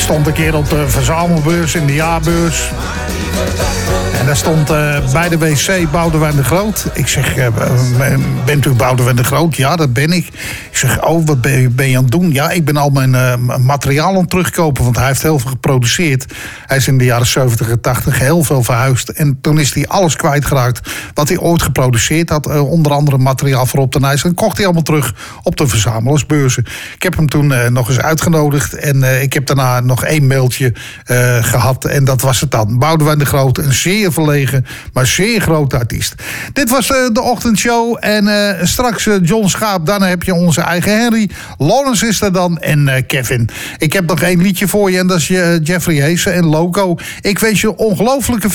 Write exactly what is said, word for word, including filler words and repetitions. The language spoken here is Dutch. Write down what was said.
stond een keer op de verzamelbeurs in de jaarbeurs. En daar stond uh, bij de wc Boudewijn de Groot. Ik zeg, uh, bent u Boudewijn de Groot? Ja, dat ben ik. Ik zeg, oh, wat ben je, ben je aan het doen? Ja, ik ben al mijn uh, materiaal aan het terugkopen, want hij heeft heel veel geproduceerd. Hij is in de jaren zeventig en tachtig heel veel verhuisd. En toen is hij alles kwijtgeraakt wat hij ooit geproduceerd had. Uh, onder andere materiaal voor op de Nijs. En kocht hij allemaal terug op de verzamelersbeurzen. Ik heb hem toen uh, nog eens uitgenodigd. En uh, ik heb daarna nog één mailtje uh, gehad. En dat was het dan. Boudewijn de Groot, een zeer verlegen, maar zeer grote artiest. Dit was uh, de ochtendshow. En uh, straks uh, John Schaap. Daarna heb je onze eigen Henry. Lawrence is er dan. En uh, Kevin. Ik heb nog één liedje voor je. En dat is uh, Jeffrey Heesen en Loco. Ik wens je ongelooflijke veel